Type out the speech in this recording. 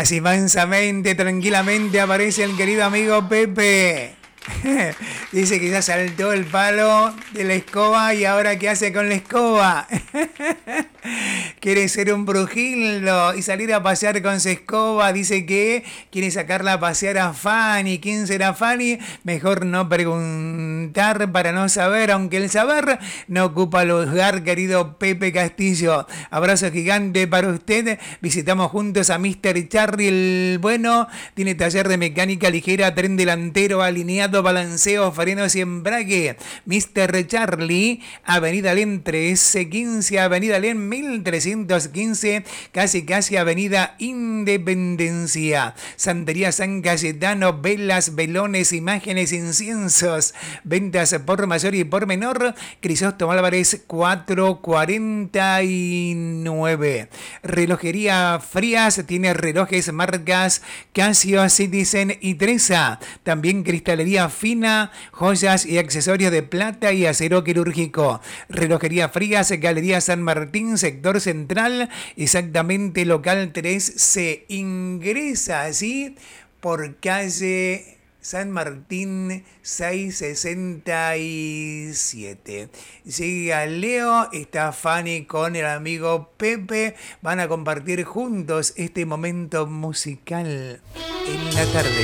Así mansamente, tranquilamente aparece el querido amigo Pepe. Dice que ya saltó el palo de la escoba y ahora ¿qué hace con la escoba? Quiere ser un brujildo y salir a pasear con su escoba. Dice que quiere sacarla a pasear a Fanny. ¿Quién será Fanny? Mejor no preguntar para no saber, aunque el saber no ocupa lugar, querido Pepe Castillo. Abrazo gigante para usted. Visitamos juntos a Mr. Charlie el bueno. Tiene taller de mecánica ligera, tren delantero alineado, balanceo, frenos y embrague. Mr. Charlie, Avenida Len 1315, Avenida Len 1315, casi Avenida Independencia. Santería San Cayetano, velas, velones, imágenes, inciensos. Ventas por mayor y por menor. Crisóstomo Álvarez 449. Relojería Frías tiene relojes marcas Casio, Citizen y Tresa. También cristalería fina, joyas y accesorios de plata y acero quirúrgico. Relojería Frías, Galería San Martín, sector central, exactamente local 3C. Ingresa así por calle San Martín 667. Llega Leo, está Fanny con el amigo Pepe. Van a compartir juntos este momento musical en la tarde.